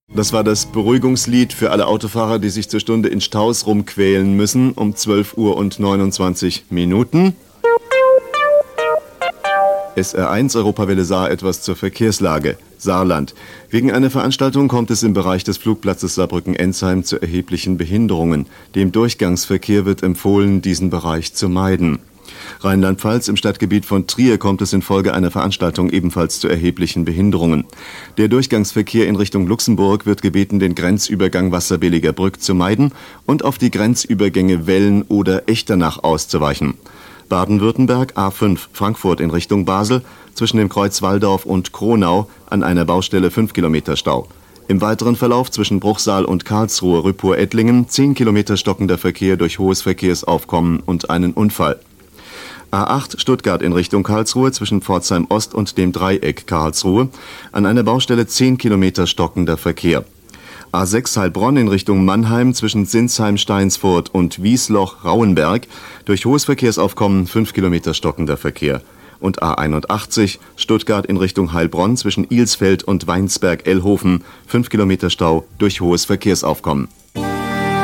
Das war das Beruhigungslied für alle Autofahrer, die sich zur Stunde in Staus rumquälen müssen, um 12:29 Uhr. SR1 Europawelle Saar etwas zur Verkehrslage. Saarland. Wegen einer Veranstaltung kommt es im Bereich des Flugplatzes Saarbrücken-Ensheim zu erheblichen Behinderungen. Dem Durchgangsverkehr wird empfohlen, diesen Bereich zu meiden. Rheinland-Pfalz, im Stadtgebiet von Trier kommt es infolge einer Veranstaltung ebenfalls zu erheblichen Behinderungen. Der Durchgangsverkehr in Richtung Luxemburg wird gebeten, den Grenzübergang Wasserbilliger Brück zu meiden und auf die Grenzübergänge Wellen oder Echternach auszuweichen. Baden-Württemberg A5 Frankfurt in Richtung Basel zwischen dem Kreuz Walldorf und Kronau an einer Baustelle 5 Kilometer Stau. Im weiteren Verlauf zwischen Bruchsal und Karlsruhe Rüppur-Ettlingen 10 Kilometer stockender Verkehr durch hohes Verkehrsaufkommen und einen Unfall. A8 Stuttgart in Richtung Karlsruhe zwischen Pforzheim Ost und dem Dreieck Karlsruhe an einer Baustelle 10 Kilometer stockender Verkehr. A6 Heilbronn in Richtung Mannheim zwischen Sinsheim-Steinsfurt und Wiesloch-Rauenberg durch hohes Verkehrsaufkommen 5 Kilometer stockender Verkehr. Und A81 Stuttgart in Richtung Heilbronn zwischen Ilsfeld und Weinsberg-Ellhofen 5 Kilometer Stau durch hohes Verkehrsaufkommen.